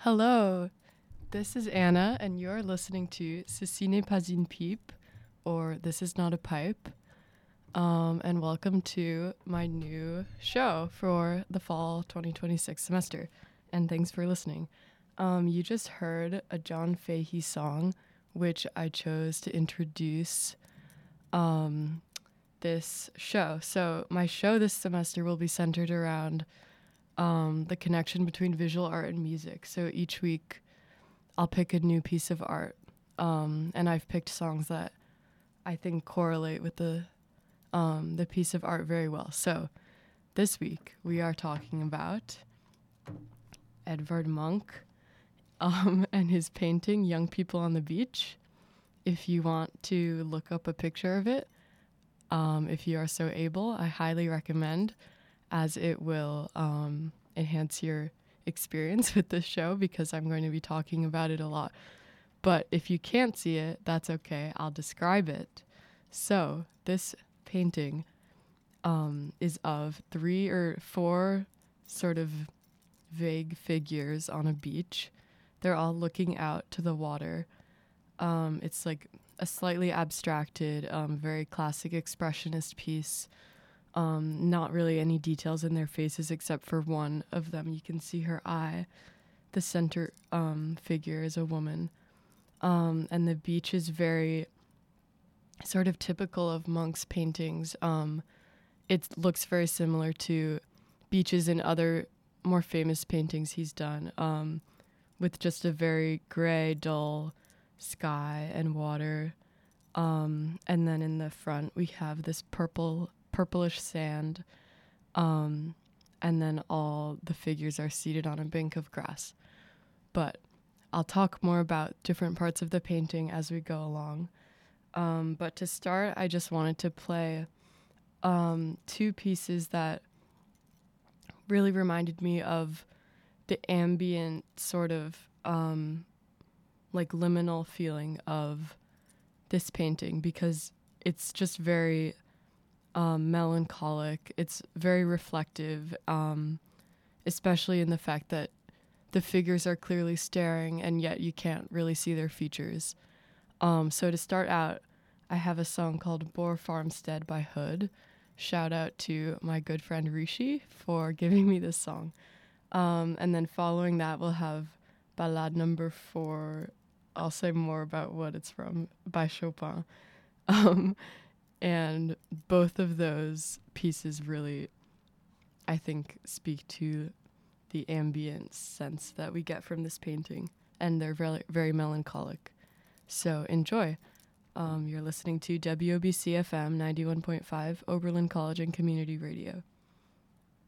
Hello, this is Anna, and you're listening to Ceci n'est pas une pipe, or This is Not a Pipe. And welcome to my new show for the fall 2026 semester. And thanks for listening. You just heard a John Fahey song, which I chose to introduce this show. So my show this semester will be centered around the connection between visual art and music. So each week I'll pick a new piece of art, and I've picked songs that I think correlate with the piece of art very well. So this week we are talking about Edvard Munch and his painting Young People on the Beach. If you want to look up a picture of it, if you are so able, I highly recommend, as it will enhance your experience with this show because I'm going to be talking about it a lot. But if you can't see it, that's okay. I'll describe it. So this painting is of 3 or 4 sort of vague figures on a beach. They're all looking out to the water. It's like a slightly abstracted, very classic expressionist piece. Not really any details in their faces except for one of them. You can see her eye. The center figure is a woman. And the beach is very sort of typical of Munch's paintings. It looks very similar to beaches in other more famous paintings he's done, with just a very gray, dull sky and water. And then in the front we have this purplish sand, and then all the figures are seated on a bank of grass. But I'll talk more about different parts of the painting as we go along. But to start, I just wanted to play 2 pieces that really reminded me of the ambient sort of like liminal feeling of this painting, because it's just very melancholic. It's very reflective, especially in the fact that the figures are clearly staring and yet you can't really see their features. So to start out, I have a song called Boar Farmstead by Hood. Shout out to my good friend Rishi for giving me this song. And then following that, we'll have Ballade number 4. I'll say more about what it's from, by Chopin. And both of those pieces really, I think, speak to the ambient sense that we get from this painting. And they're very, very melancholic. So enjoy. You're listening to WOBC FM 91.5, Oberlin College and Community Radio.